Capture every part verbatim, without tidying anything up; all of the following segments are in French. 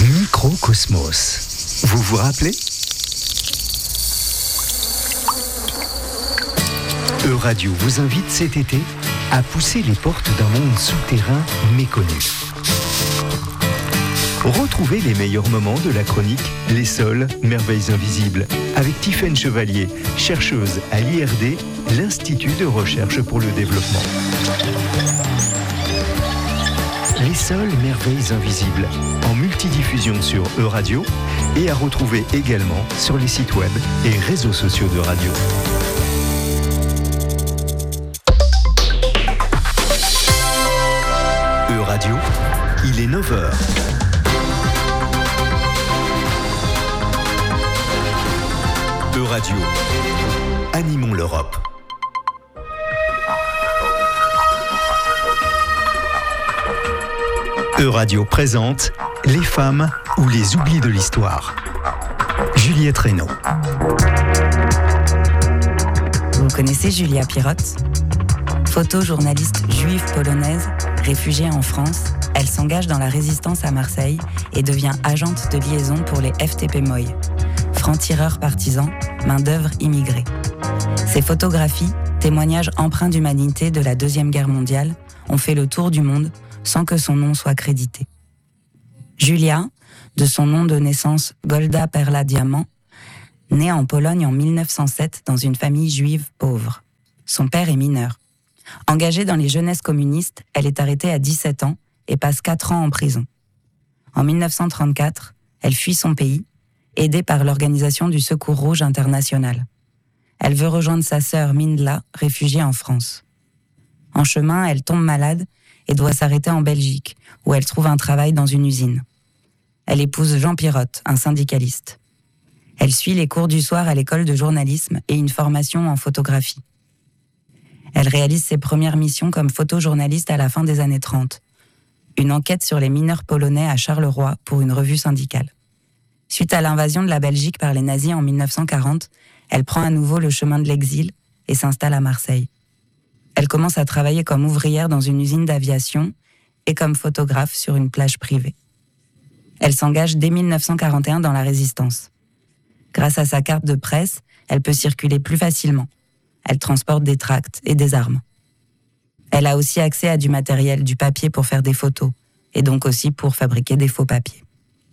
Microcosmos. Vous vous rappelez ? Euradio vous invite cet été à pousser les portes d'un monde souterrain méconnu. Retrouvez les meilleurs moments de la chronique Les Sols, Merveilles Invisibles avec Tiffaine Chevalier, chercheuse à l'I R D, l'Institut de recherche pour le développement. Les Sols, Merveilles Invisibles, en multidiffusion sur Euradio et à retrouver également sur les sites web et réseaux sociaux de radio. Euradio, il est neuf heures. Euradio, animons l'Europe. Euradio présente Les femmes ou les oublis de l'histoire. Juliette Reynaud. Vous connaissez Julia Pirotte ? Photojournaliste juive polonaise, réfugiée en France, elle s'engage dans la résistance à Marseille et devient agente de liaison pour les F T P M O I, francs-tireurs partisans, main-d'œuvre immigrée. Ses photographies, témoignages empreints d'humanité de la Deuxième Guerre mondiale, ont fait le tour du monde sans que son nom soit crédité. Julia, de son nom de naissance Golda Perla Diamant, née en Pologne en mille neuf cent sept dans une famille juive pauvre. Son père est mineur. Engagée dans les jeunesses communistes, elle est arrêtée à dix-sept ans et passe quatre ans en prison. En mille neuf cent trente-quatre, elle fuit son pays, aidée par l'Organisation du Secours Rouge International. Elle veut rejoindre sa sœur Mindla, réfugiée en France. En chemin, elle tombe malade et doit s'arrêter en Belgique, où elle trouve un travail dans une usine. Elle épouse Jean Pirotte, un syndicaliste. Elle suit les cours du soir à l'école de journalisme et une formation en photographie. Elle réalise ses premières missions comme photojournaliste à la fin des années trente. Une enquête sur les mineurs polonais à Charleroi pour une revue syndicale. Suite à l'invasion de la Belgique par les nazis en mille neuf cent quarante, elle prend à nouveau le chemin de l'exil et s'installe à Marseille. Elle commence à travailler comme ouvrière dans une usine d'aviation et comme photographe sur une plage privée. Elle s'engage dès mille neuf cent quarante et un dans la résistance. Grâce à sa carte de presse, elle peut circuler plus facilement. Elle transporte des tracts et des armes. Elle a aussi accès à du matériel, du papier pour faire des photos, et donc aussi pour fabriquer des faux papiers.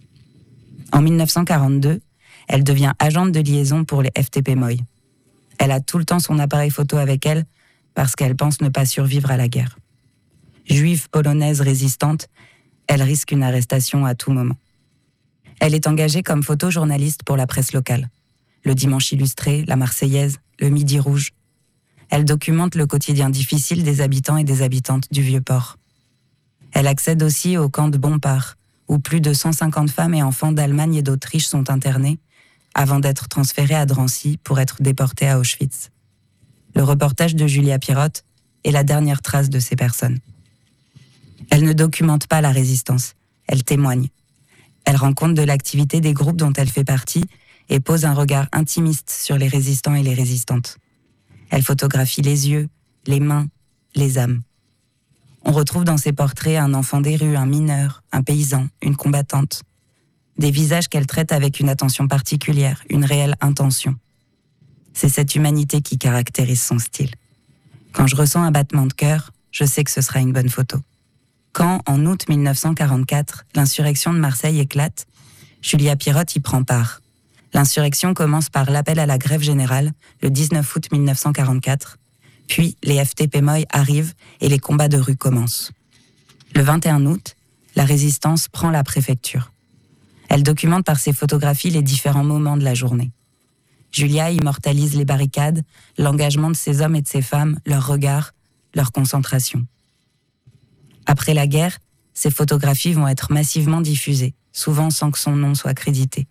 En mille neuf cent quarante-deux, elle devient agente de liaison pour les F T P M O I. Elle a tout le temps son appareil photo avec elle parce qu'elle pense ne pas survivre à la guerre. Juive polonaise résistante, elle risque une arrestation à tout moment. Elle est engagée comme photojournaliste pour la presse locale. Le Dimanche Illustré, la Marseillaise, le Midi Rouge. Elle documente le quotidien difficile des habitants et des habitantes du Vieux-Port. Elle accède aussi au camp de Bompard, où plus de cent cinquante femmes et enfants d'Allemagne et d'Autriche sont internés, avant d'être transférés à Drancy pour être déportés à Auschwitz. Le reportage de Julia Pirotte est la dernière trace de ces personnes. Elle ne documente pas la résistance, elle témoigne. Elle rend compte de l'activité des groupes dont elle fait partie et pose un regard intimiste sur les résistants et les résistantes. Elle photographie les yeux, les mains, les âmes. On retrouve dans ses portraits un enfant des rues, un mineur, un paysan, une combattante. Des visages qu'elle traite avec une attention particulière, une réelle intention. C'est cette humanité qui caractérise son style. Quand je ressens un battement de cœur, je sais que ce sera une bonne photo. Quand, en août mille neuf cent quarante-quatre, l'insurrection de Marseille éclate, Julia Pirotte y prend part. L'insurrection commence par l'appel à la grève générale, le dix-neuf août mille neuf cent quarante-quatre, puis les F T P M O I arrivent et les combats de rue commencent. Le vingt et un août, la résistance prend la préfecture. Elle documente par ses photographies les différents moments de la journée. Julia immortalise les barricades, l'engagement de ces hommes et de ces femmes, leurs regards, leur concentration. Après la guerre, ces photographies vont être massivement diffusées, souvent sans que son nom soit crédité.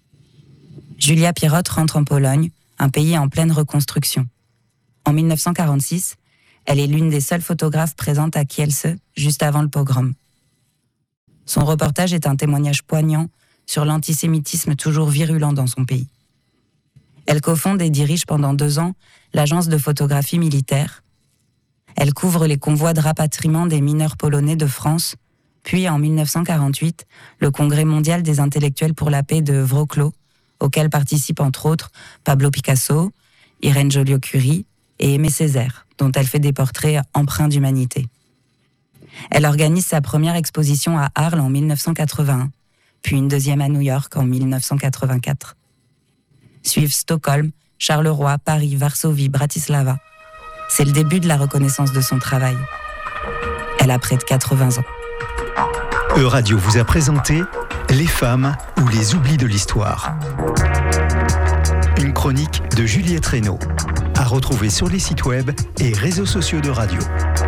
Julia Pirotte rentre en Pologne, un pays en pleine reconstruction. En mille neuf cent quarante-six, elle est l'une des seules photographes présentes à Kielce, juste avant le pogrom. Son reportage est un témoignage poignant sur l'antisémitisme toujours virulent dans son pays. Elle cofonde et dirige pendant deux ans l'agence de photographie militaire. Elle couvre les convois de rapatriement des mineurs polonais de France, Puis en mille neuf cent quarante-huit, le Congrès mondial des intellectuels pour la paix de Wrocław, auquel participent entre autres Pablo Picasso, Irène Joliot-Curie et Aimé Césaire, dont elle fait des portraits empreints d'humanité. Elle organise sa première exposition à Arles en mille neuf cent quatre-vingt-un, puis une deuxième à New York en mille neuf cent quatre-vingt-quatre. Suivent Stockholm, Charleroi, Paris, Varsovie, Bratislava. C'est le début de la reconnaissance de son travail. Elle a près de quatre-vingts ans. Euradio vous a présenté Les femmes ou les oublis de l'histoire. Une chronique de Juliette Reynaud, à retrouver sur les sites web et réseaux sociaux de Radio.